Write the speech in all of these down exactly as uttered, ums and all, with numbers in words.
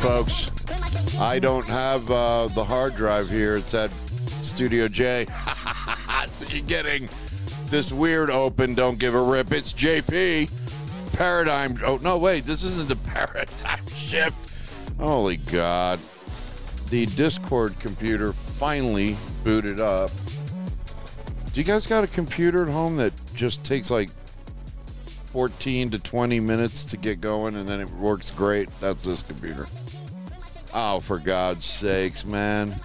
folks. I don't have uh, the hard drive here. It's at Studio J. So you're getting this weird open, don't give a rip. It's J P. Paradigm. Oh, no, wait. This isn't the paradigm shift. Holy God. The Discord computer finally booted up. Do you guys got a computer at home that just takes like fourteen to twenty minutes to get going and then it works great? That's this computer. Oh, for God's sakes, man.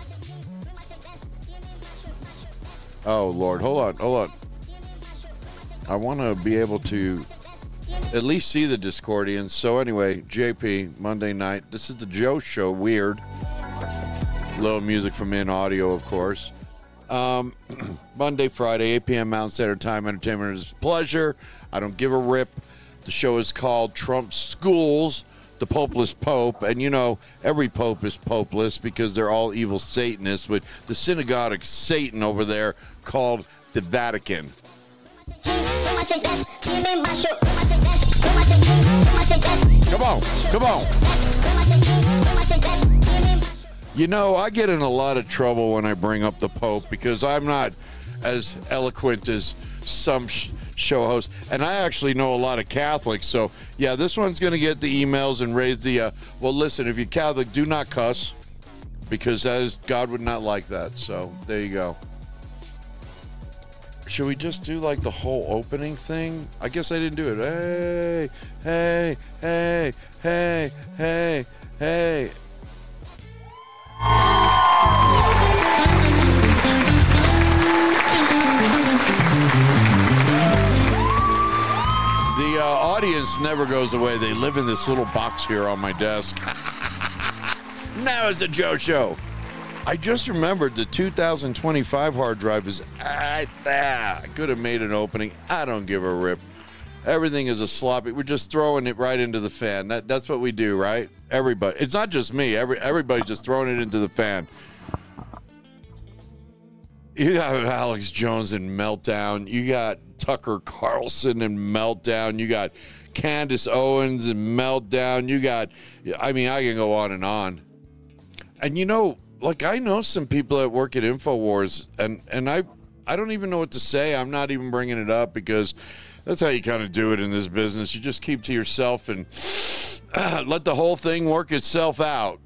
Oh, Lord. Hold on. Hold on. I want to be able to at least see the Discordians. So anyway, J P, Monday night. This is the Joe Show. Weird. Little music from In Audio, of course. Um, Monday, Friday, eight p.m. Mountain Standard Time. Entertainment is pleasure. I don't give a rip. The show is called Trump Schools, the Popeless Pope. And, you know, every pope is popeless because they're all evil Satanists, with the synagogue of Satan over there called the Vatican. Come on, come on. You know, I get in a lot of trouble when I bring up the Pope because I'm not as eloquent as some sh- show hosts. And I actually know a lot of Catholics. So, yeah, this one's going to get the emails and raise the, uh, well, listen, if you're Catholic, do not cuss because that is, God would not like that. So, there you go. Should we just do like the whole opening thing? I guess I didn't do it. Hey, hey, hey, hey, hey, hey. The uh, audience never goes away. They live in this little box here on my desk. Now it's a Joe Show. I just remembered the two thousand twenty-five hard drive is right there. I could have made an opening. I don't give a rip. Everything is a sloppy. We're just throwing it right into the fan. That, that's what we do, right? Everybody. It's not just me. Every Everybody's just throwing it into the fan. You got Alex Jones in Meltdown. You got Tucker Carlson in Meltdown. You got Candace Owens in Meltdown. You got, I mean, I can go on and on. And you know, like I know some people that work at InfoWars, and, and I, I don't even know what to say. I'm not even bringing it up because that's how you kind of do it in this business. You just keep to yourself and uh, let the whole thing work itself out.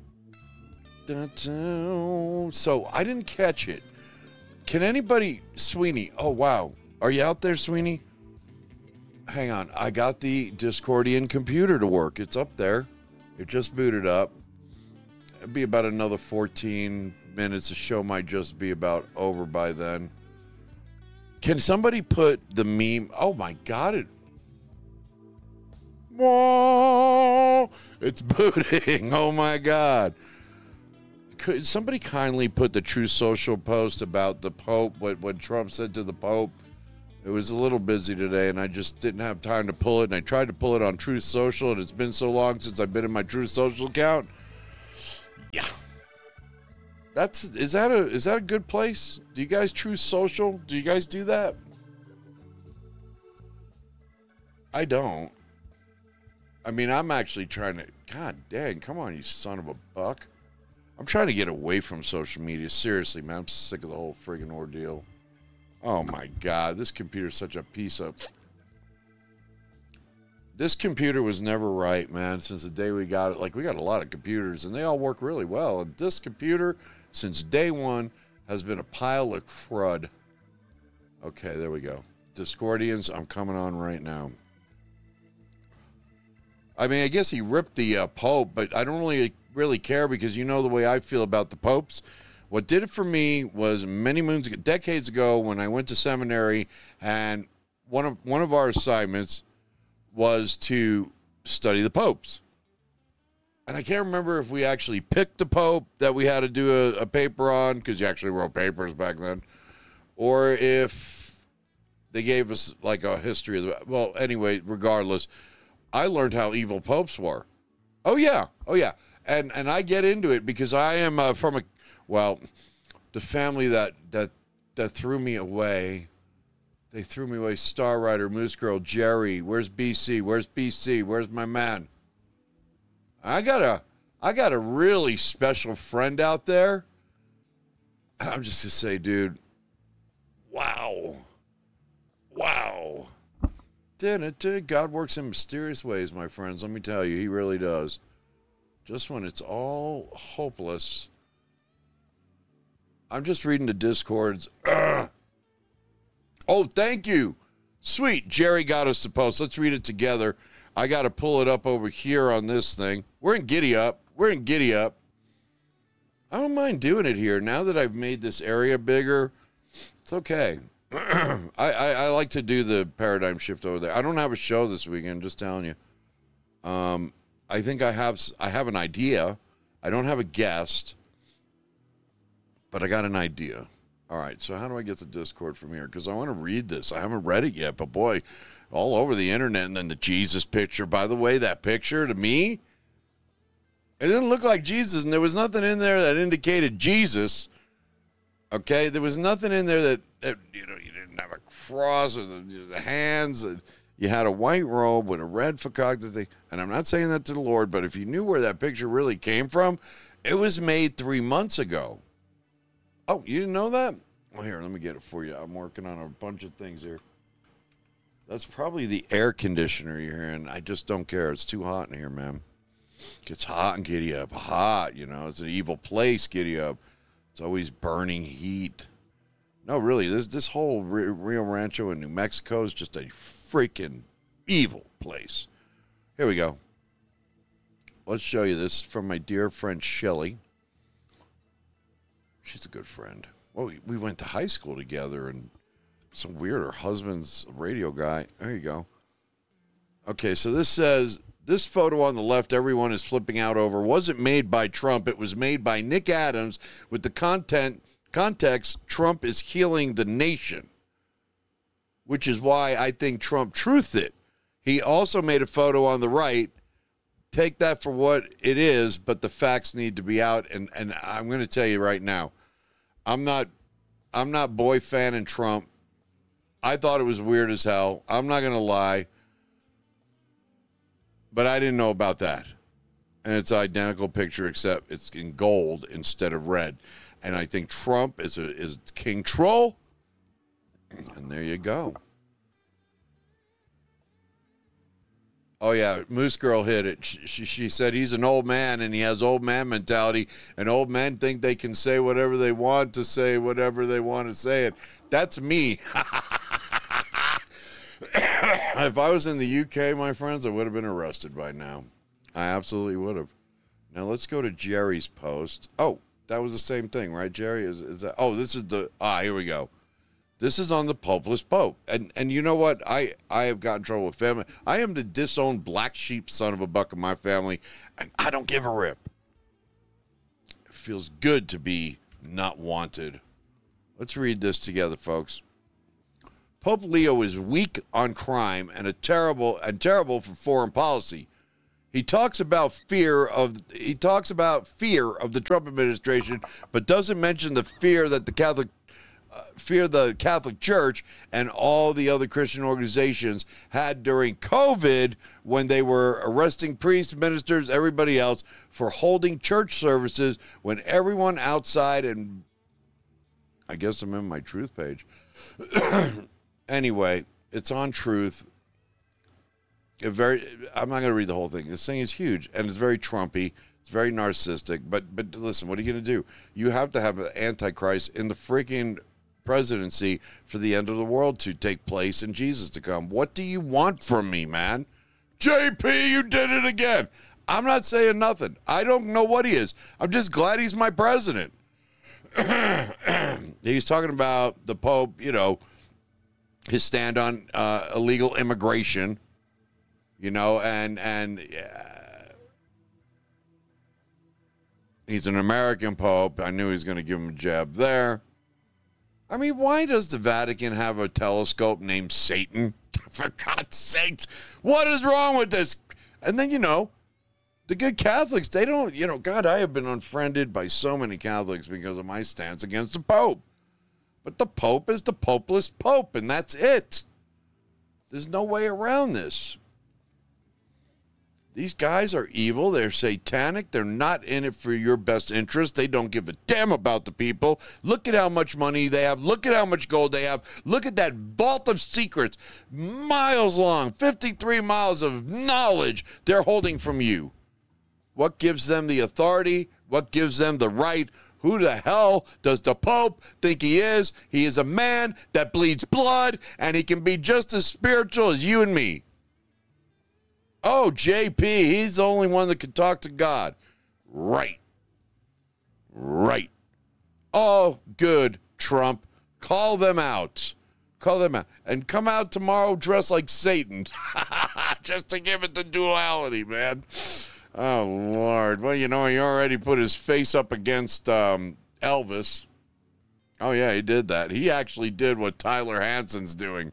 So I didn't catch it. Can anybody, Sweeney? Oh, wow. Are you out there, Sweeney? Hang on. I got the Discordian computer to work. It's up there. It just booted up. It'll be about another fourteen minutes. The show might just be about over by then. Can somebody put the meme? Oh, my God. It. Whoa, it's booting. Oh, my God. Could somebody kindly put the True Social post about the Pope, what, what Trump said to the Pope? It was a little busy today, and I just didn't have time to pull it. And I tried to pull it on True Social, and it's been so long since I've been in my True Social account. Yeah. That's is that a is that a good place? Do you guys True Social? Do you guys do that? I don't. I mean, I'm actually trying to. God dang! Come on, you son of a buck! I'm trying to get away from social media. Seriously, man, I'm sick of the whole friggin' ordeal. Oh my God, this computer's such a piece of. This computer was never right, man, since the day we got it. Like, we got a lot of computers, and they all work really well. And this computer, since day one, has been a pile of crud. Okay, there we go. Discordians, I'm coming on right now. I mean, I guess he ripped the uh, Pope, but I don't really, really care because you know the way I feel about the popes. What did it for me was many moons ago, decades ago, when I went to seminary, and one of one of our assignments was to study the popes. And I can't remember if we actually picked the pope that we had to do a, a paper on, because you actually wrote papers back then, or if they gave us like a history of the, well, anyway, regardless, I learned how evil popes were. Oh yeah, oh yeah. And and I get into it because I am uh, from a, well, the family that, that, that threw me away. They threw me away. Star Rider, Moose Girl, Jerry. Where's B C? Where's B C? Where's my man? I gotta, I got a really special friend out there. I'm just going to say, dude, wow. Wow. God works in mysterious ways, my friends. Let me tell you, he really does. Just when it's all hopeless. I'm just reading the Discords. Ugh. Oh, thank you. Sweet. Jerry got us the post. Let's read it together. I got to pull it up over here on this thing. We're in Giddy Up. We're in Giddy Up. I don't mind doing it here. Now that I've made this area bigger, it's okay. I, I, I like to do the paradigm shift over there. I don't have a show this weekend, just telling you. Um, I think I have I have an idea. I don't have a guest, but I got an idea. All right, so how do I get the Discord from here? Because I want to read this. I haven't read it yet, but boy, all over the internet, and then the Jesus picture. By the way, that picture to me, it didn't look like Jesus, and there was nothing in there that indicated Jesus. Okay, there was nothing in there that, that you know, you didn't have a cross or the, the hands. You had a white robe with a red fakakta thing. And I'm not saying that to the Lord, but if you knew where that picture really came from, it was made three months ago. Oh, you didn't know that? Well, here, let me get it for you. I'm working on a bunch of things here. That's probably the air conditioner you're hearing. I just don't care. It's too hot in here, man. It gets hot in Giddy Up. Hot, you know. It's an evil place, Giddy Up. It's always burning heat. No, really, this this whole Rio Rancho in New Mexico is just a freaking evil place. Here we go. Let's show you this from my dear friend Shelly. She's a good friend. Well, we, we went to high school together, and some weird, her husband's a radio guy. There you go. Okay, so this says, this photo on the left everyone is flipping out over wasn't made by Trump. It was made by Nick Adams with the content context, Trump is healing the nation, which is why I think Trump truthed it. He also made a photo on the right. Take that for what it is, but the facts need to be out. And, and I'm going to tell you right now, I'm not I'm not boy fanning Trump. I thought it was weird as hell. I'm not going to lie. But I didn't know about that. And it's an identical picture, except it's in gold instead of red. And I think Trump is a, is King Troll. And there you go. Oh, yeah, Moose Girl hit it. She, she, she said he's an old man, and he has old man mentality, and old men think they can say whatever they want to say, whatever they want to say it. That's me. If I was in the U K, my friends, I would have been arrested by now. I absolutely would have. Now, let's go to Jerry's post. Oh, that was the same thing, right, Jerry? Is, is that? Oh, this is the, ah, here we go. This is on the Popeless Pope. And and you know what? I, I have got in trouble with family. I am the disowned black sheep son of a buck of my family, and I don't give a rip. It feels good to be not wanted. Let's read this together, folks. Pope Leo is weak on crime and a terrible and terrible for foreign policy. He talks about fear of he talks about fear of the Trump administration, but doesn't mention the fear that the Catholic uh, fear the Catholic Church and all the other Christian organizations had during COVID when they were arresting priests, ministers, everybody else for holding church services when everyone outside, and I guess I'm in my truth page. Anyway, it's on Truth. It very, I'm not going to read the whole thing. This thing is huge, and it's very Trumpy. It's very narcissistic. But but listen, what are you going to do? You have to have an Antichrist in the freaking presidency for the end of the world to take place and Jesus to come. What do you want from me, man? J P, you did it again. I'm not saying nothing. I don't know what he is. I'm just glad he's my president. He's talking about the Pope, you know, his stand on uh, illegal immigration, you know, and and uh, he's an American Pope. I knew he was going to give him a jab there. I mean, why does the Vatican have a telescope named Satan? For God's sakes, what is wrong with this? And then, you know, the good Catholics, they don't, you know, God, I have been unfriended by so many Catholics because of my stance against the Pope. But the Pope is the popeless Pope, and that's it. There's no way around this. These guys are evil. They're satanic. They're not in it for your best interest. They don't give a damn about the people. Look at how much money they have. Look at how much gold they have. Look at that vault of secrets, miles long, fifty-three miles of knowledge they're holding from you. What gives them the authority? What gives them the right? Who the hell does the Pope think he is? He is a man that bleeds blood, and he can be just as spiritual as you and me. Oh, J P, he's the only one that can talk to God. Right. Right. Oh, good, Trump. Call them out. Call them out. And come out tomorrow dressed like Satan. Just to give it the duality, man. Oh, Lord. Well, you know, he already put his face up against um, Elvis. Oh, yeah, he did that. He actually did what Tyler Hanson's doing.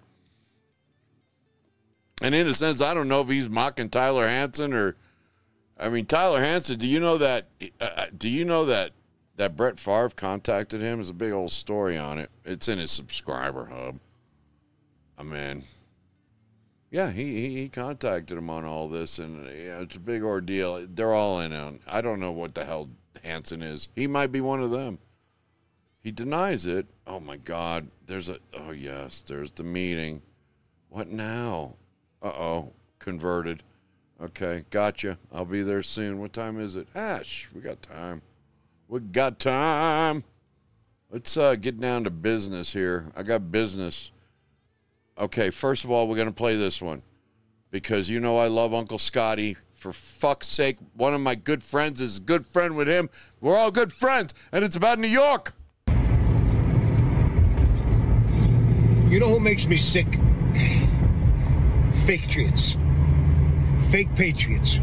And in a sense, I don't know if he's mocking Tyler Hanson or, I mean, Tyler Hanson, do you know that, uh, do you know that, that Brett Favre contacted him? There's a big old story on it. It's in his subscriber hub. I mean, yeah, he, he, he contacted him on all this, and yeah, it's a big ordeal. They're all in on. I don't know what the hell Hanson is. He might be one of them. He denies it. Oh, my God. There's a, oh, yes, there's the meeting. What now? Uh-oh, converted. Okay, gotcha. I'll be there soon. What time is it? Ash, we got time. We got time. Let's uh, get down to business here. I got business. Okay, first of all, we're going to play this one because you know I love Uncle Scotty. For fuck's sake, one of my good friends is a good friend with him. We're all good friends, and it's about New York. You know who makes me sick? Fake patriots. Fake patriots.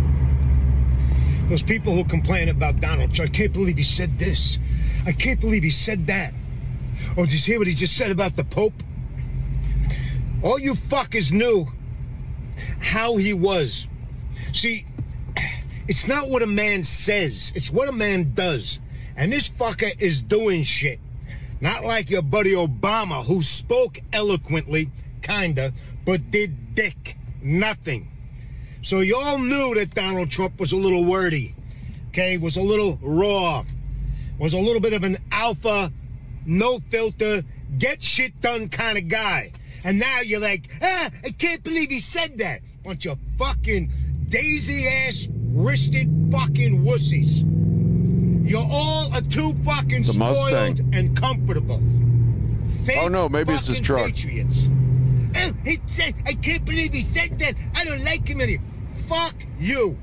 Those people who complain about Donald Trump. I can't believe he said this. I can't believe he said that. Oh, did you hear what he just said about the Pope? All you fuckers knew how he was. See, it's not what a man says. It's what a man does. And this fucker is doing shit. Not like your buddy Obama, who spoke eloquently, kinda, but did dick nothing. So you all knew that Donald Trump was a little wordy, okay, was a little raw, was a little bit of an alpha, no filter, get shit done kind of guy. And now you're like, ah, I can't believe he said that. Bunch of fucking daisy-ass, wristed fucking wussies. You're all a too fucking the spoiled Mustang. And comfortable. Fake oh, no, maybe it's his truck. Patriots. Oh, he said, I can't believe he said that. I don't like him anymore. Fuck you.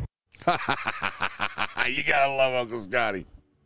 You gotta love Uncle Scotty.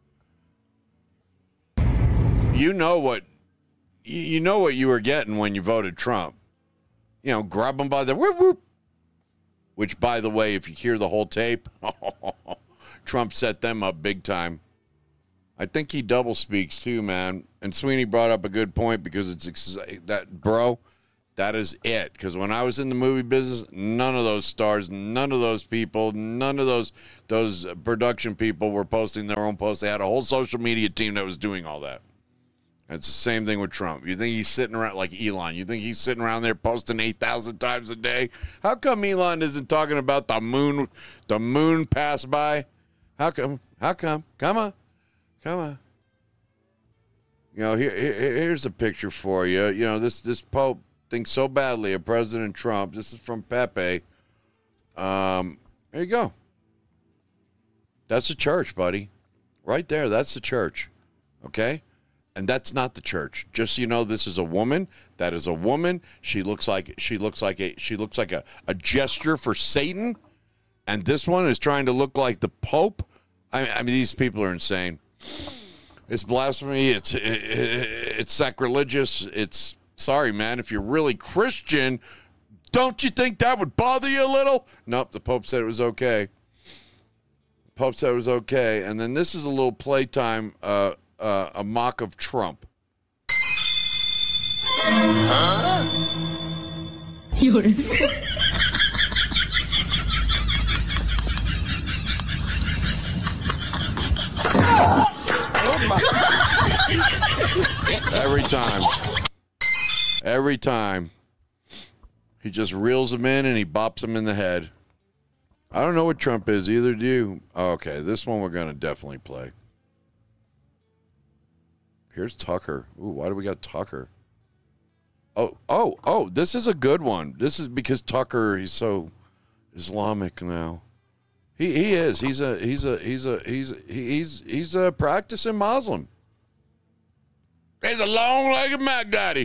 You know what you, you know what you were getting when you voted Trump. You know, grab him by the whoop whoop. Which, by the way, if you hear the whole tape, Trump set them up big time. I think he double speaks too, man. And Sweeney brought up a good point because it's ex- that, bro. That is it. Because when I was in the movie business, none of those stars, none of those people, none of those those production people were posting their own posts. They had a whole social media team that was doing all that. It's the same thing with Trump. You think he's sitting around like Elon? You think he's sitting around there posting eight thousand times a day? How come Elon isn't talking about the moon? The moon passed by. How come? How come? Come on, come on. You know, here, here here's a picture for you. You know, this this Pope thinks so badly of President Trump. This is from Pepe. Um, there you go. That's the church, buddy. Right there, that's the church. Okay? And that's not the church. Just so you know, this is a woman. That is a woman. She looks like she looks like a she looks like a, a gesture for Satan. And this one is trying to look like the Pope. I, I mean, these people are insane. It's blasphemy. It's it, it, it's sacrilegious. It's sorry, man. If you're really Christian, don't you think that would bother you a little? Nope. The Pope said it was okay. The Pope said it was okay. And then this is a little playtime. Uh, Uh, a mock of Trump. Huh? You're... Every time. Every time. He just reels him in and he bops him in the head. I don't know what Trump is. Either do you. Okay, this one we're going to definitely play. Here's Tucker. Ooh, why do we got Tucker? Oh, oh, oh, this is a good one. This is because Tucker, he's so Islamic now. He he is. He's a he's a he's a he's he's he's a practicing Muslim. He's a long-legged Mac Daddy.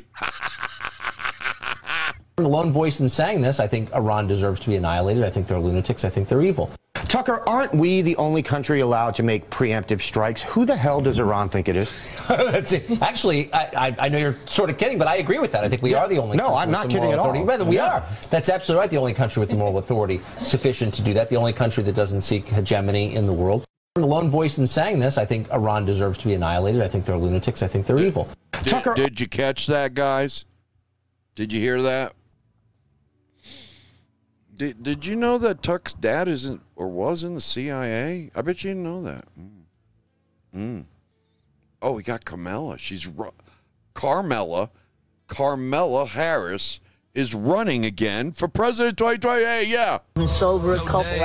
The lone voice in saying this, I think Iran deserves to be annihilated. I think they're lunatics. I think they're evil. Tucker, aren't we the only country allowed to make preemptive strikes? Who the hell does Iran think it is? That's it. Actually, I, I, I know you're sort of kidding, but I agree with that. I think we are the only no, country I'm with not the kidding moral at authority. all. Rather, we Yeah. are. That's absolutely right. The only country with the moral authority sufficient to do that. The only country that doesn't seek hegemony in the world. The lone voice in saying this, I think Iran deserves to be annihilated. I think they're lunatics. I think they're evil. Did, Tucker, did you catch that, guys? Did you hear that? Did Did you know that Tuck's dad isn't or was in the C I A? I bet you didn't know that. Mm. Mm. Oh, we got Carmela. She's ru- Carmela. Carmela Harris is running again for president twenty twenty. Hey, yeah. Been sober a couple